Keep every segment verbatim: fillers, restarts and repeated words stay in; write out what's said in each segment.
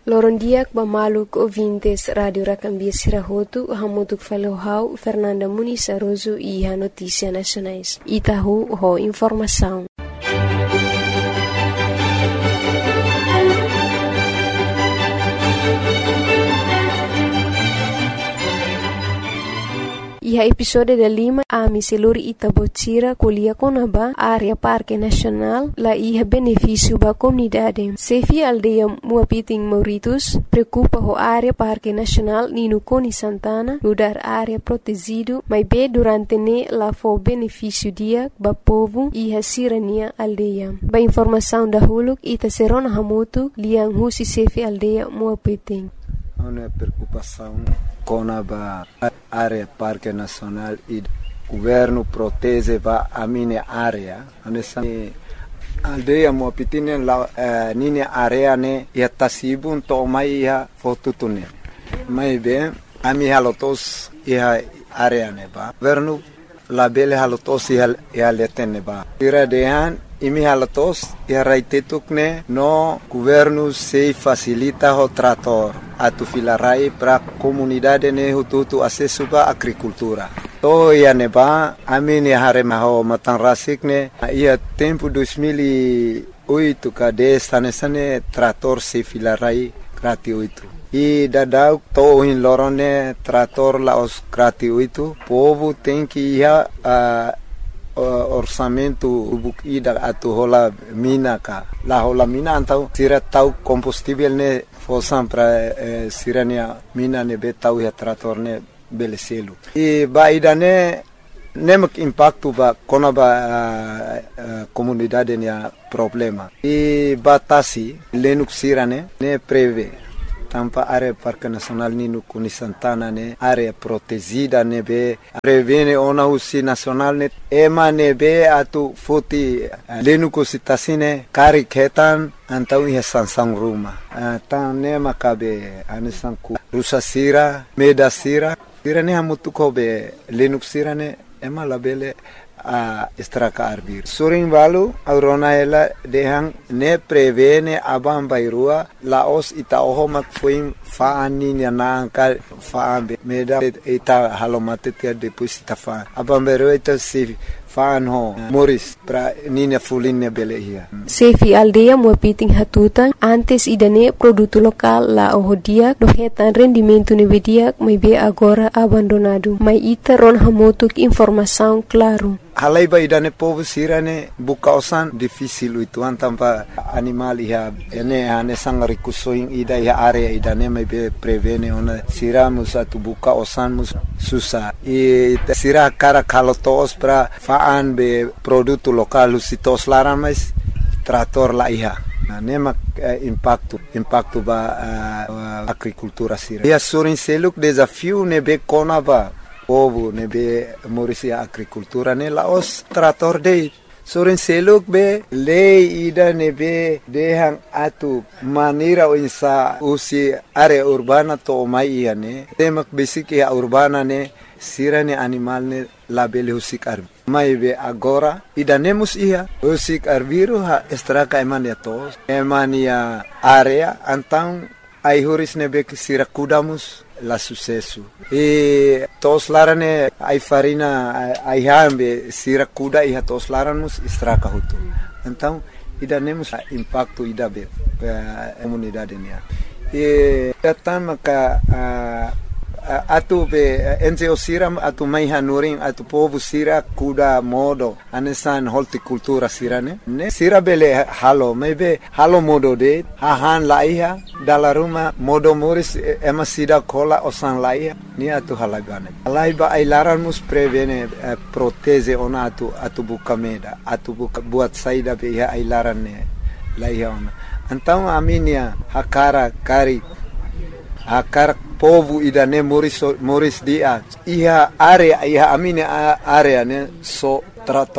Lorondiak Bamaluk ouvintes Radio Racambia Sirahotu, Hamutuk Falohau, Fernanda Muniz Aroso e a Notícia Nacionais. Itahu ho informação. E a episódio da Lima, a Miseluri Itabotira, Colia Conaba, área Parque Nacional, lá ia benefício para a comunidade. Sefi aldeia Muapiting Mauritus, preocupa a área Parque Nacional Nino Coni Santana, mudar área protegido, mas bem durante ne lá foi benefício dia para povo e a sirania aldeia. Ba informação da Huluk, Ita Serona Hamutu, Liang Husi Sefi aldeia Muapiting. Uma preocupação com a área Parque Nacional e o governo protege a minha área. A aldeia Muapiting la minha área ne ia tasibun to mai ia fotutune. Mai bem a minha halotos ia área ne ba. Governo la bele halotos ia ia letene ba. Tira dehan imi halatos ia raitetukne no governo se facilita o trator atu filarai para comunidade ne hutu acesso ba agricultura. To ia neba amini harema ho matan rasikne ia tempo dois mil e oito kade sane sane trator se filarai gratuito. E dadau to in lorone trator la os gratuito. Povo tem que ia a orçamento ida atu hola mina ka la hola mina antau sira tau combustível ne fosam para eh, sirania mina ne betau ya trator ne beleselu e baida ne nemak impacto ba kona ba uh, uh, comunidade ne problema e batasi lenuk sirane ne preve tampa área Parque Nacional Nino Coni Santana ne área protegida ne be prevene ona usi nacional ne ema ne be atu foti lenu kositasine kari ketan antau ia sansang ruma tan ne makabe anisanku rusa sira meda sira sira ne hamutu kobe lenu sira ne ema labele a estraka arbir suring balu aurona ela dehang ne prevene abam bairua laos ita oho mak fuim faani na ka faambe meda ita halomate tia depois ita fa abam bairua ita si faan ho moris pra nina fulinne belehia Sefi aldeia Muapiting hatutan antes idane produto local la ohodia dohetan rendimento nevedia mai be agora abandonado mai ita ron hamotuk informação claro. Halai ba idane povo sirane bukausan difícil itu antampa animal ia ene ane sangari kusoing ida ia area idane mai be prevene ona sira musa tu bukausan mus susah e sira cara kalotos pra faan be produto local usitos laran mais trator la ia nema eh, impacto impacto ba uh, agricultura sira ia surin seluk desafio ne be kona ba povo ne be morisia agricultura ne laos trator de soren seluk be lei ida ne be dehang atu manira insa usi area urbana to mai ne temak basic ya urbana ne sirane animal ne label husik arbi mai be agora ida nemus ia husik arbiru ha estraka emania tos emania area antang ai huris ne be sira kudamus la sucesso e tos larane ai farina ai hambe sira kuda e tos laranos estraka hutu então ida nemos impacto ida be a comunidade nia e tatama ka atu be enze osiram atu mai hanuring atu povo sira kuda modo anesan horticultura sirane ne sira bele halo maybe halo modo de hahan laiha dala ruma modo moris ema sida kola osan laiha ni atu halagane laiba ailaran mus prevene eh, proteze ona atu atu bukameda atu buka buat saida be ya ailaran ne laiha ona então aminia hakara kari akar povo idane moris moris dia iha area iha amine area ne so trator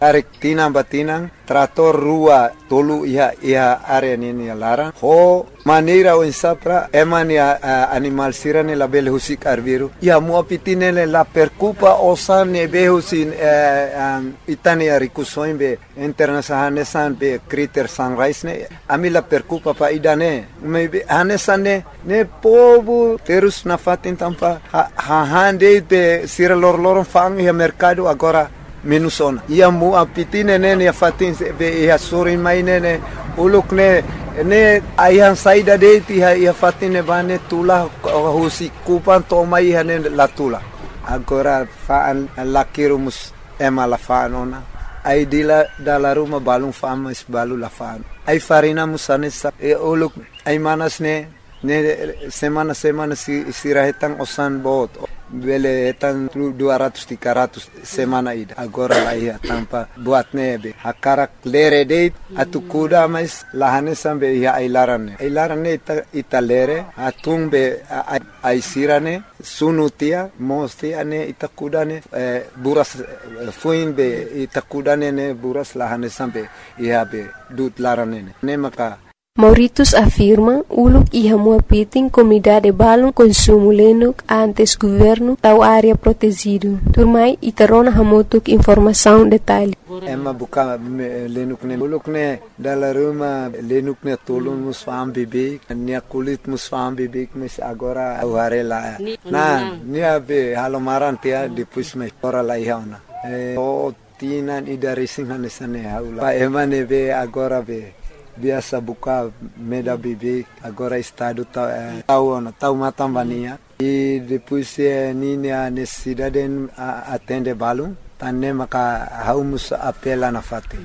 tarik tinang batinang trator rua tolu iha iha area nini larang ho maneira o insapra emani uh, animal sirane la bele husik arbiru ia muapitine la percupa osane behusin uh, um, itani arikusoimbe internasahane san be criter sunrise ne ami la percupa pa idane maybe hanesane ne povo terus na fatin tampa ha, ha hande de sira lor lor fang ia mercado agora minusona ia mu apitine nene ya fatin be ia suri mai nene uluk ne ne ayan saida de ti ia fatine bane tula husi kupan to mai hane latula agora fa lakirumus ema la fanona ai dila dala ruma balung fama is balu la fan ai farina musane sa e uluk ai manas ne ne semana semana si sirahetang osan bot bele etan dua ratus tiga ratus semana ida agora la ia tampa buat nebe hakarak lere date atu kuda mais lahane sambe ia ailarane ailarane ita, ita lere atumbe ai sirane sunutia mostia ne ita kudane eh, buras eh, fuimbe ita kudane ne buras lahane sambe ia be dut larane ne maka Mauritius afirma uluk iha muapiting comunidade balon consumo lenuk antes governo tau área protegido. Turmai itarona hamotuk informação detalhe. Emma buka lenuk ne uluk ne dala ruma lenuk ne tolong musfam bibik nia kulit musfam bibik mes agora auharela. Na nia be halomaran tia depois me ora la ihauna. Eh, o tinan idarising hanesane haula. Pa emane be agora be biasa buka meda bibik agora estado tau eh, tau na tau matambania e depois eh, nini a necessidade a atende balum tanne maka haumus apela na fate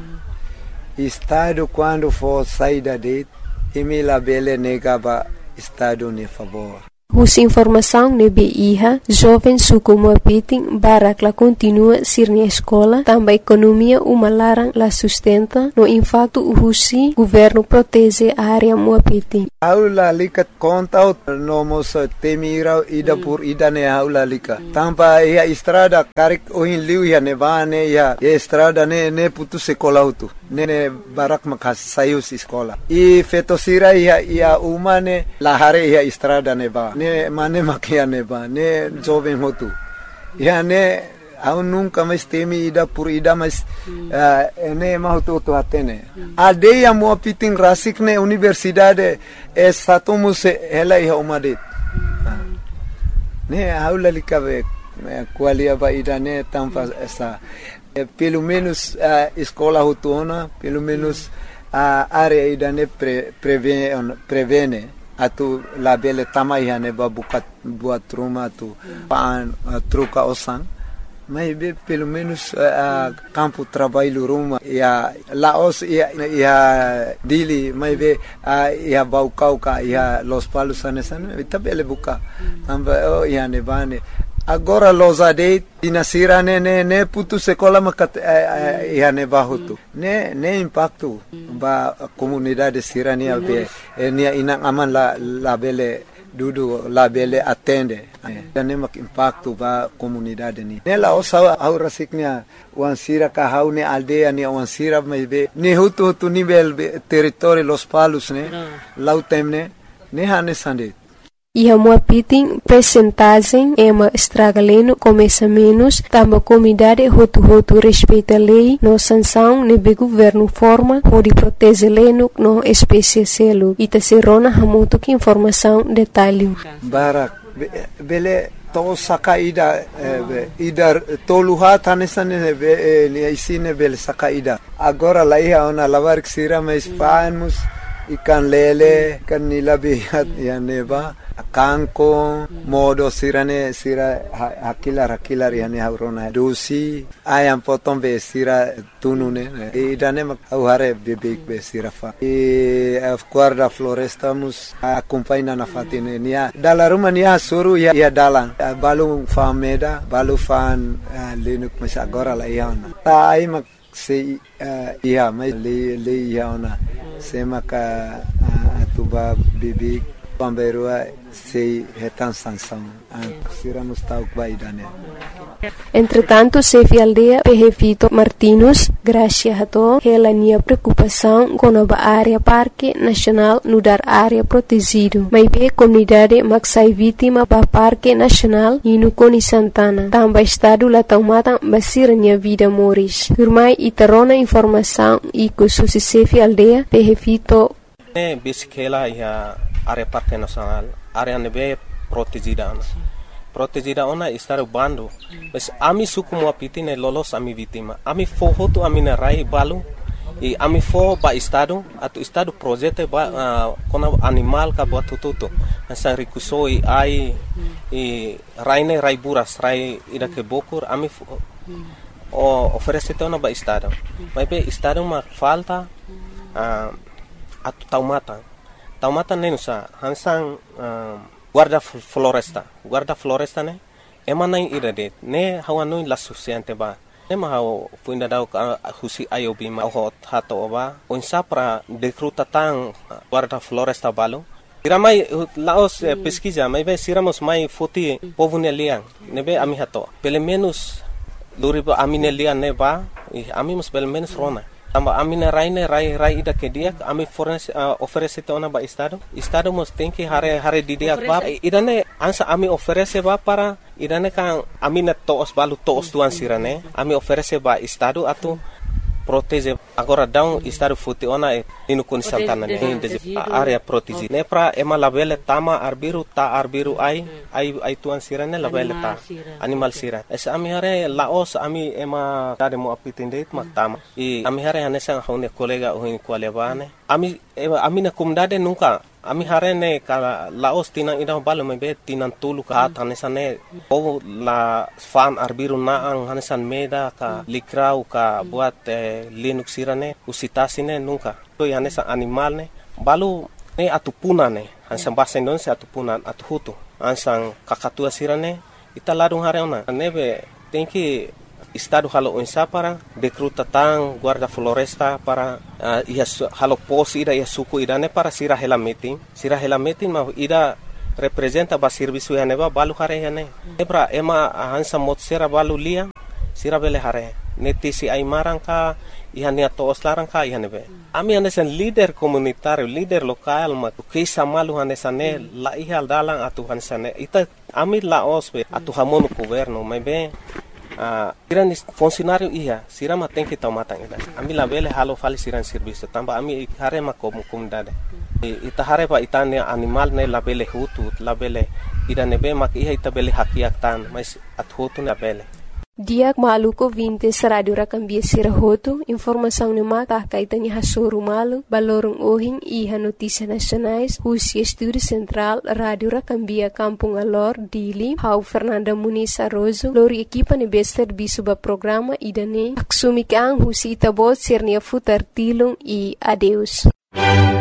mm. Estado quando for saída de emila bele negaba estado ne favor. Husi informação nebe iha, jovem suku muapiting barak la continua sirnia escola, tamba economia uma larang la sustenta, no impacto husi governo protege a área muapiting. Aula lika conta no mos temira ida por ida ne aula lika. Tampa ia estrada karik ohin liu ia nevane ia estrada ne ne putu sekolah utu. Ne ne barak makas sayus escola. I fetosira ia ia umane lahare ia estrada neva. Ne mane makia neba ne jovem hotu ya ne au nunca mais temi ida por ida mas mm. uh, ne mahutu to atene mm. ade ya mo piting rasik ne universidade é satumus ela ia umade mm. uh. ne aula likabe qualia ba ida ne tampa essa eh, pelo menos uh, escola hutuna pelo menos a uh, área ida ne pre, prevene prevene atu labele tamai ne babukat buat rumah tu paan uh, truca osan mas be pelo menos uh, campo trabalho rumah ya laos ya ya dili mas be uh, ya baukau ka ya los palos anesan itabele buka tamba oh ya ne bane agora los ade dinasira ne ne ne putu sekolah makat uh, ya ne bahutu ne ne impacto ba comunidade sirania be nia inang aman la la bele dudu la bele atende ne mak impacto ba comunidade ni ne la osa aura siknia wan sira ka haune aldea ni wan sira me be ne hutu hutu nivel territorio los palos ne lautemne ne hane sande. Iha muapiting percentagem ema estragaleno começa menos, tamba comunidade hotu-hotu respeita lei, no sanção nebe governo forma, onde protege leno no espécie selo. Ita serona hamuto que informação detalhe. Barak, bele to saka ida, ida toluha tanesane be isine bele saka ida. Agora lá ia ona lavar que sira mais panos, ikan lele, kan nilabi ya neba. Kanko modo sirane sira hakilar hakilar yani haurona dosi ayam potong be sira tunune e dane mak hare bebek be sira fa e guarda floresta mus acompanha na fatine nia dala rumah nia suru ya ya dalan balu fameda balu fan lenuk mas agora la iana ta ai mak se ia mai le le iana se maka tuba bebek pamberua sei retan sanção sira mustauk baidane Entretanto, Sefi Aldea Pehevito Martinus, gracia a to, ela nia preocupação com a área Parque Nacional no dar área protegido. Mas be comunidade maxai vítima para Parque Nacional e no Coni Santana. Também estado lá tomada basir nia vida moris. Firmai e tarona informação e que susi Sefi Aldea Pehevito. Ne bisikela ia área Parque Nacional, área nebe protegida. Protegida ona estar bando, mas ami suku mo apitine lolos ami vítima. Ami fohoto ami na rai balu e ami fo ba estado atu estado projeto ba uh, kona animal ka buat tututo. Nasa rikusoi ai e raine rai buras rai ida ke bokur ami fo, o oferece ona ba estado. Mas be estado ma falta uh, atu taumata. Taumata nenusa hansang uh, guarda floresta, guarda floresta ne, emana ira de, ne hawanui la suficiente ba, ne mahau puinda dau husi ayobi ma ho hato ba, onsa pra decruta tang guarda floresta balu. Iramai laos eh, pesquisa, mai be siramos mai foti povune liang, nebe ami hato. Pelo menos luribo amine liang ne ba, e amimos pelo menos rona. Tamba amina raine rai rai ida ke dia ami fornece uh, oferece tona ba estado estado mos tem que hare hare di dia ba idane ansa ami oferece ba para idane kan amina toos balu toos tuan sirane ami oferece ba estado atu protege agora down estado futi ona e inu kun santana ne area protege ne pra ema labele tama arbiru ta arbiru ai ai ai tuan sirane labele ta animal sira es ami hare laos ami ema tade mo apitinde mak tama e ami hare hanesa hone kolega ohin kwalebane ami ami na kumdade nunca ami hare ne kala laos tinang ida balo mebe tinang tulu ka hanesa ne o la fan arbiru na ang hanesan meda ka likrau ka buat eh, linux sirane usitasine nunca to hanesa animal ne balu ne atupuna ne hansan bahasa Indonesia atupunan atuhutu hansan kakatua sirane ita ladung hare ona nebe tenki estado halo onsa para decruta tang guarda floresta para uh, ia halo pos ida ia suku idane para sira hela meeting sira hela meeting ma ida representa ba serviço ya neba balu hare ya ne ebra ema hansa mot sira balu lia sira bele hare neti si ai marangka ihania to oslarangka ihanebe ami hanesan leader komunitario leader lokal ma kisa malu hanesane la ihal dalang atu hanesane ita ami la osbe atu hamonu governo mebe Uh, siran funcionário ia, sirama tem que tomar tangida. Ami la bele halo fali siran serviço, tamba ami hare ma como comunidade. E ita hare pa itane animal ne la bele hutu, la bele ida nebe mak ia ita bele hakiak tan, mas at hutu na bele. Diak maluko vintes radio rakambia sirahoto, informação ne maka kaitanya hasuru malu, balorong ohin iha notícia nacionais, husi estúdio central, radio rakambia Kampung Alor, Dili, hau Fernanda Muniz Arrozo, lori equipa ne bester bisuba programa idane, aksumik ang husi itabot sirnia futar tilong i adeus.